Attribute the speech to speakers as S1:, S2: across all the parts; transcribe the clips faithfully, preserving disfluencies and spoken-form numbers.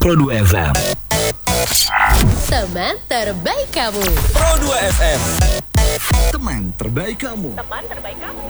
S1: Pro dua F M.
S2: Teman terbaik kamu.
S1: Pro dua F M. Teman terbaik kamu.
S2: Teman terbaik kamu.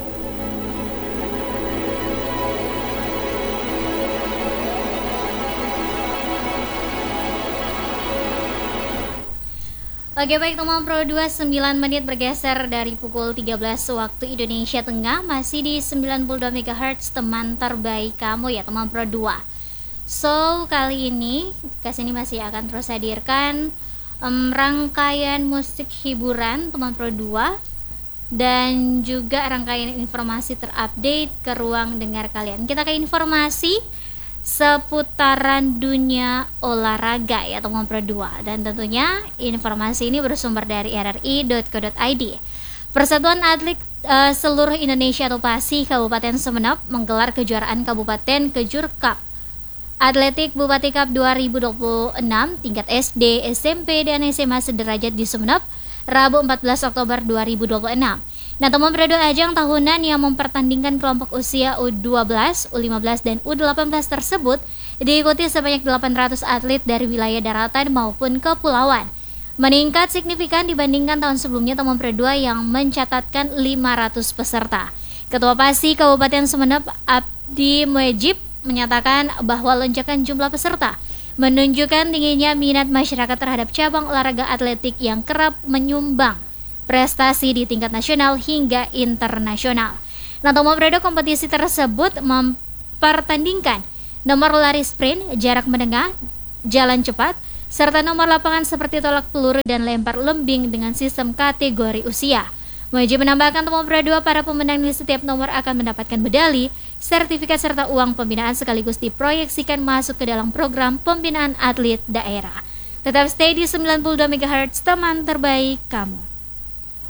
S2: Oke baik teman Pro dua, sembilan menit bergeser dari pukul tiga belas waktu Indonesia Tengah. Masih di sembilan puluh dua megahertz teman terbaik kamu ya teman Pro dua. So kali ini Kasih ini masih akan terus hadirkan um, rangkaian musik hiburan teman Pro dua, dan juga rangkaian informasi terupdate ke ruang dengar kalian. Kita ke informasi seputaran dunia olahraga ya teman Pro dua, dan tentunya informasi ini bersumber dari r r i dot co dot i d. Persatuan Atlet uh, Seluruh Indonesia atau PASI Kabupaten Sumeneb menggelar kejuaraan Kabupaten Kejur Cup Atletik Bupati Cup dua ribu dua puluh enam tingkat S D, S M P, dan S M A sederajat di Sumeneb Rabu empat belas Oktober dua ribu dua puluh enam. Nah, teman Pro dua, ajang tahunan yang mempertandingkan kelompok usia U dua belas, U lima belas, dan U delapan belas tersebut diikuti sebanyak delapan ratus atlet dari wilayah daratan maupun kepulauan. Meningkat signifikan dibandingkan tahun sebelumnya teman Pro dua yang mencatatkan lima ratus peserta. Ketua PASI Kabupaten Sumeneb Abdi Muejib menyatakan bahwa lonjakan jumlah peserta menunjukkan tingginya minat masyarakat terhadap cabang olahraga atletik yang kerap menyumbang prestasi di tingkat nasional hingga internasional. Nah, teman Pro dua, kompetisi tersebut mempertandingkan nomor lari sprint, jarak menengah, jalan cepat, serta nomor lapangan seperti tolak peluru dan lempar lembing dengan sistem kategori usia. Muji menambahkan teman Pro dua, para pemenang di setiap nomor akan mendapatkan medali, sertifikat serta uang pembinaan sekaligus diproyeksikan masuk ke dalam program pembinaan atlet daerah. Tetap stay di sembilan puluh dua megahertz teman terbaik kamu.